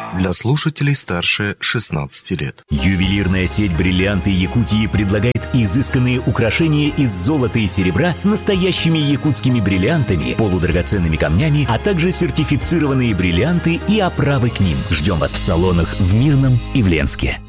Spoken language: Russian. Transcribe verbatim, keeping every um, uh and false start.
Для слушателей старше шестнадцати лет. Ювелирная сеть «Бриллианты Якутии» предлагает изысканные украшения из золота и серебра с настоящими якутскими бриллиантами, полудрагоценными камнями, а также сертифицированные бриллианты и оправы к ним. Ждем вас в салонах в Мирном и в Ленске.